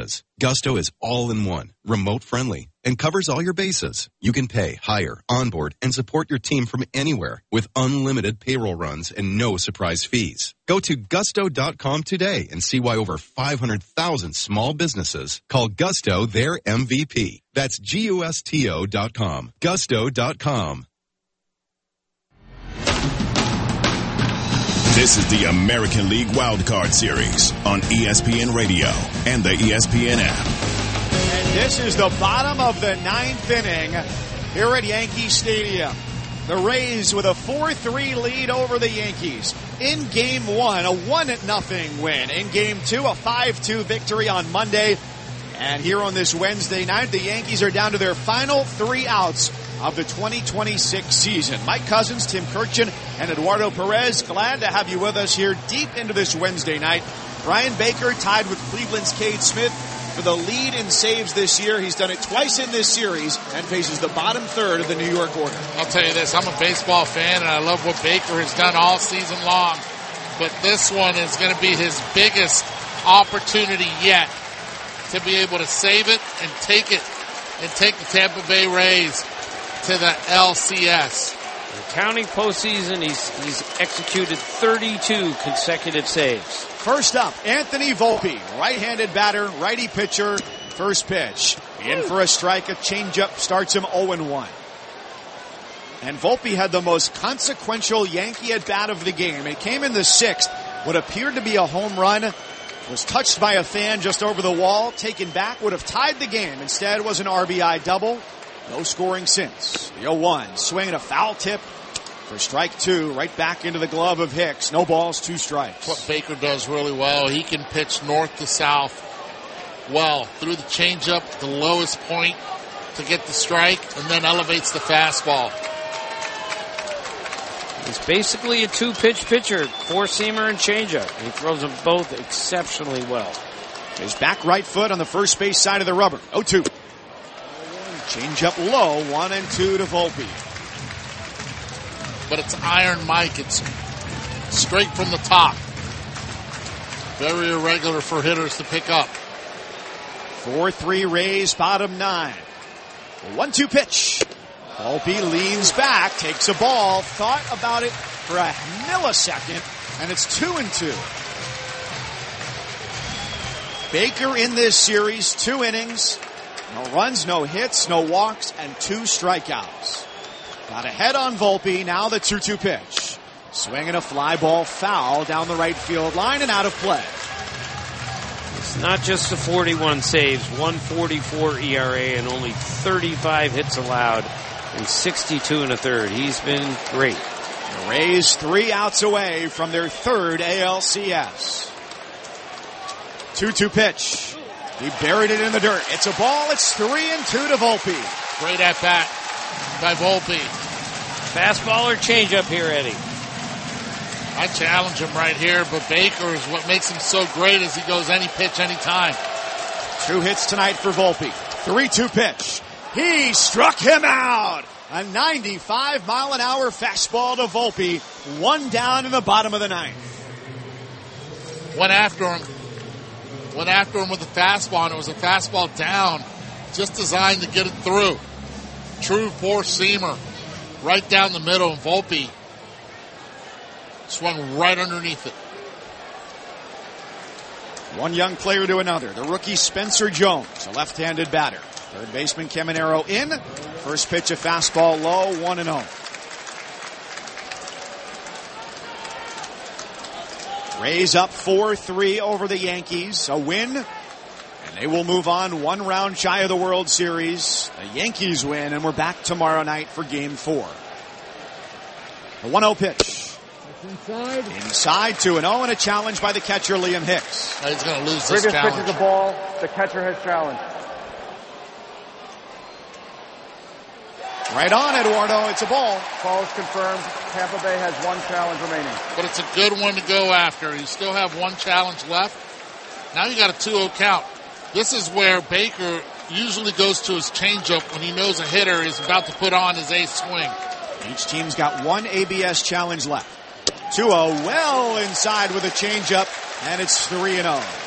Gusto is all-in-one, remote-friendly, and covers all your bases. You can pay, hire, onboard, and support your team from anywhere with unlimited payroll runs and no surprise fees. Go to gusto.com today and see why over 500,000 small businesses call Gusto their MVP. That's gusto.com. Gusto.com. This is the American League Wildcard Series on ESPN Radio and the ESPN app. And this is the bottom of the ninth inning here at Yankee Stadium. The Rays with a 4-3 lead over the Yankees. In Game 1, a 1-0 win. In Game 2, a 5-2 victory on Monday. And here on this Wednesday night, the Yankees are down to their final 3 outs of the 2026 season. Mike Cousins, Tim Kurkjian, and Eduardo Perez, glad to have you with us here deep into this Wednesday night. Brian Baker tied with Cleveland's Cade Smith for the lead in saves this year. He's done it twice in this series and faces the bottom third of the New York order. I'll tell you this, I'm a baseball fan and I love what Baker has done all season long. But this one is going to be his biggest opportunity yet to be able to save it and take the Tampa Bay Rays to the LCS. Counting postseason, he's executed 32 consecutive saves. First up, Anthony Volpe, right-handed batter, righty pitcher, first pitch. In for a strike, a changeup starts him 0-1. And Volpe had the most consequential Yankee at-bat of the game. It came in the 6th. What appeared to be a home run was touched by a fan just over the wall, taken back, would have tied the game. Instead, it was an RBI double. No scoring since. The 0-1, swinging a foul tip for strike 2, right back into the glove of Hicks. No balls, 2 strikes. What Baker does really well, he can pitch north to south well through the changeup, the lowest point to get the strike, and then elevates the fastball. He's basically a 2-pitch pitcher, 4-seamer and changeup. He throws them both exceptionally well. His back right foot on the first base side of the rubber. 0-2. Change up low, 1-2 to Volpe. But it's Iron Mike. It's straight from the top. Very irregular for hitters to pick up. 4-3 Rays, bottom 9. 1-2 pitch. Volpe leans back, takes a ball, thought about it for a millisecond, and it's 2-2. Baker in this series, 2 innings. No runs, no hits, no walks, and 2 strikeouts. Got ahead on Volpe, now the 2-2 pitch. Swinging a fly ball foul down the right field line and out of play. It's not just the 41 saves, 1.44 ERA and only 35 hits allowed in 62 1/3. He's been great. The Rays 3 outs away from their 3rd ALCS. 2-2 pitch. He buried it in the dirt. It's a ball. It's 3-2 to Volpe. Great at bat by Volpe. Fastball or changeup here, Eddie? I challenge him right here, but Baker is what makes him so great as he goes any pitch, any time. 2 hits tonight for Volpe. 3-2 pitch. He struck him out. A 95-mile-an-hour fastball to Volpe. 1 down in the bottom of the 9th. Went after him with a fastball, and it was a fastball down, just designed to get it through. True 4-seamer, right down the middle, and Volpe swung right underneath it. One young player to another. The rookie Spencer Jones, a left-handed batter. Third baseman Caminero in. First pitch, a fastball low, 1-0. Rays up 4-3 over the Yankees. A win, and they will move on 1 round shy of the World Series. The Yankees win, and we're back tomorrow night for Game 4. The 1-0 pitch. Inside 2-0, and a challenge by the catcher, Liam Hicks. He's going to lose this Previous challenge. pitch is a ball. The catcher has challenged. Right on, Eduardo. It's a ball. Ball is confirmed. Tampa Bay has 1 challenge remaining. But it's a good one to go after. You still have 1 challenge left. Now you got a 2-0 count. This is where Baker usually goes to his changeup when he knows a hitter is about to put on his ace swing. Each team's got 1 ABS challenge left. 2-0, well inside with a changeup, and it's 3-0.